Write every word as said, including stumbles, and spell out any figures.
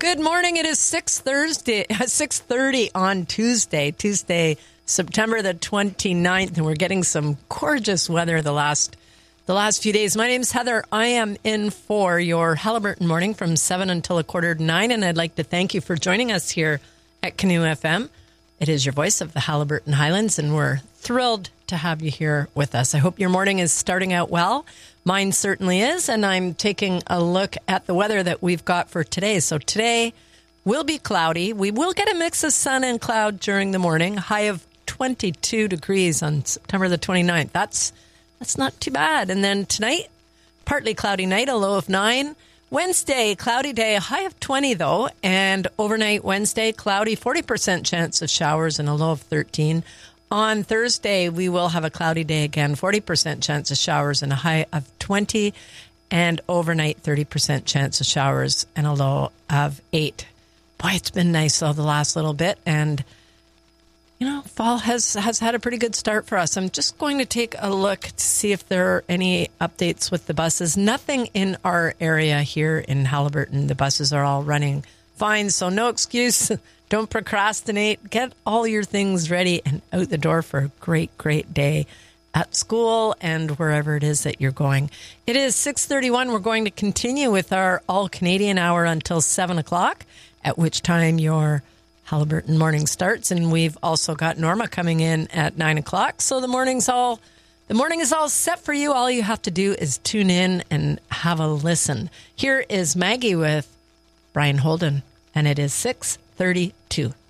Good morning. It is six Thursday, six thirty on Tuesday, Tuesday, September the twenty-ninth, and we're getting some gorgeous weather the last the last few days. My name's Heather. I am in for your Haliburton morning from seven until a quarter to nine, and I'd like to thank you for joining us here at Canoe F M. It is your voice of the Haliburton Highlands, and we're thrilled to have you here with us. I hope your morning is starting out well. Mine certainly is, and I'm taking a look at the weather that we've got for today. So today will be cloudy. We will get a mix of sun and cloud during the morning. High of twenty-two degrees on September the twenty-ninth. That's that's not too bad. And then tonight, partly cloudy night, a low of nine. Wednesday, cloudy day, a high of twenty though. And overnight Wednesday, cloudy, forty percent chance of showers and a low of thirteen. On Thursday, we will have a cloudy day again, forty percent chance of showers and a high of twenty. And overnight, thirty percent chance of showers and a low of eight. Boy, it's been nice though the last little bit. And, you know, fall has, has had a pretty good start for us. I'm just going to take a look to see if there are any updates with the buses. Nothing in our area here in Haliburton. The buses are all running fine, so no excuse. Don't procrastinate. Get all your things ready and out the door for a great, great day at school and wherever it is that you're going. It is six thirty-one. We're going to continue with our All-Canadian Hour until seven o'clock, at which time your Haliburton morning starts. And we've also got Norma coming in at nine o'clock. So the morning's all, the morning is all set for you. All you have to do is tune in and have a listen. Here is Maggie with Brian Holden, and it is six thirty-two.